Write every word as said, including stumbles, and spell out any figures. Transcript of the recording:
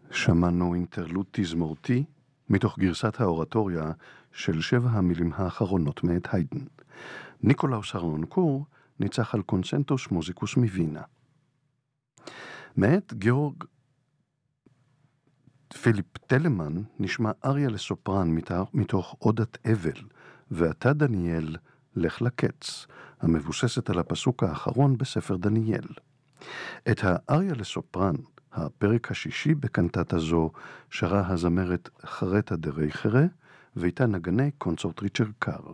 שמענו אינטרלוד תזמורתי מתוך גרסת האורטוריה של שבע המילים האחרונות מאת היידן. ניקולאוס הרנונקור ניצח על קונצנטוס מוזיקוס מווינה. מאת גיאורג פיליפ טלמן נשמע אריה לסופרן מתוך עודת אבל, ואתה דניאל לך לקץ, המבוססת על הפסוק האחרון בספר דניאל. את האריה לסופרן, הפרק השישי בקנטטה זו, שרה הזמרת חרטה דרייכרה, ואיתה נגני קונצרט ריצ'רד קאר.